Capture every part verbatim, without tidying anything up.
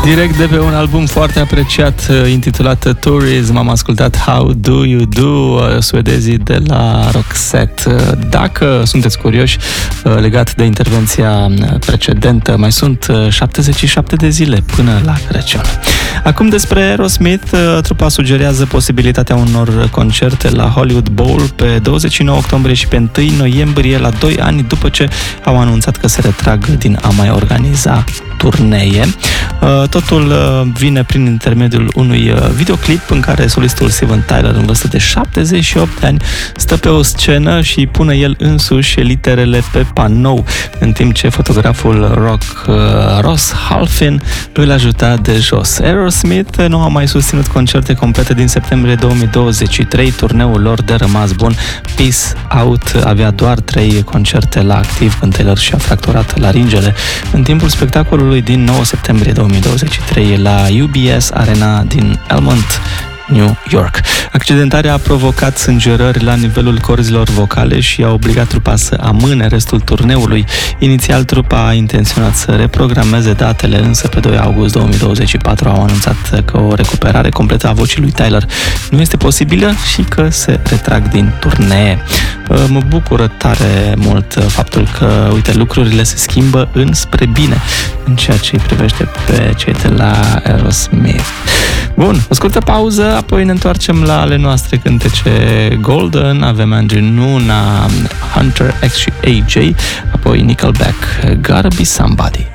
Direct de pe un album foarte apreciat intitulat Tourism am ascultat How Do You Do, suedezii de la Roxette. Dacă sunteți curioși legat de intervenția precedentă, mai sunt șaptezeci și șapte de zile până la Crăciun. Acum despre Aerosmith, trupa sugerează posibilitatea unor concerte la Hollywood Bowl pe douăzeci și nouă octombrie și pe întâi noiembrie, la doi ani după ce au anunțat că se retrag din a mai organiza turnee. Totul vine prin intermediul unui videoclip în care solistul Steven Tyler, în vârstă de șaptezeci și opt de ani, stă pe o scenă și pune el însuși literele pe panou, în timp ce fotograful rock Ross Halfin îl ajuta de jos. Aerosmith nu a mai susținut concerte complete din septembrie două mii douăzeci și trei. Turneul lor de rămas bun, Peace Out, avea doar trei concerte la activ când Taylor și-a fracturat laringele în timpul spectacolului din nouă septembrie două mii douăzeci și trei la U B S Arena din Elmont, New York. Accidentarea a provocat sângerări la nivelul corzilor vocale și a obligat trupa să amâne restul turneului. Inițial, trupa a intenționat să reprogrameze datele, însă pe doi august două mii douăzeci și patru au anunțat că o recuperare completă a vocii lui Tyler nu este posibilă și că se retrag din turnee. Mă bucură tare mult faptul că, uite, lucrurile se schimbă înspre bine în ceea ce îi privește pe cei de la Aerosmith. Bun, o scurtă pauză, apoi ne întoarcem la ale noastre cântece Golden. Avem Andrew Nuna, Hunter X și A J, apoi Nickelback, Gotta Be Somebody.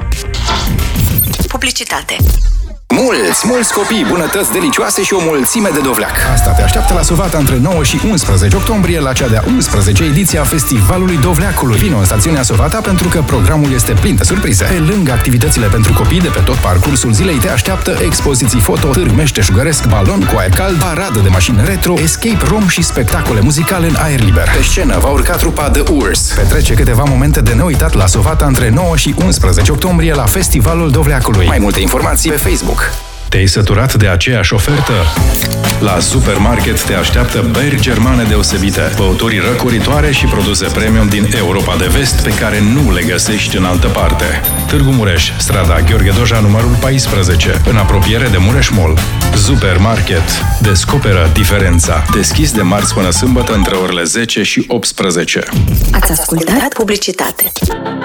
Publicitate. Mulți, mulți copii, bunătăți delicioase și o mulțime de dovleac. Asta te așteaptă la Sovata între nouă și unsprezece octombrie la cea de-a unsprezecea ediție a Festivalului Dovleacului. Vino în stațiunea Sovata pentru că programul este plin de surprize. Pe lângă activitățile pentru copii de pe tot parcursul zilei te așteaptă expoziții foto, târg meșteșugăresc, balon cu aer cald, paradă de mașini retro, escape room și spectacole muzicale în aer liber. Pe scenă va urca trupa The Urs. Petrece câteva momente de neuitat la Sovata între nouă și unsprezece octombrie la Festivalul Dovleacului. Mai multe informații pe Facebook. Te-ai săturat de aceeași ofertă? La Supermarket te așteaptă beri germane deosebite, băuturi răcoritoare și produse premium din Europa de Vest pe care nu le găsești în altă parte. Târgu Mureș, strada Gheorghe Doja, numărul paisprezece, în apropiere de Mureș Mall. Supermarket. Descoperă diferența. Deschis de marți până sâmbătă între orele zece și optsprezece. Ați ascultat publicitate.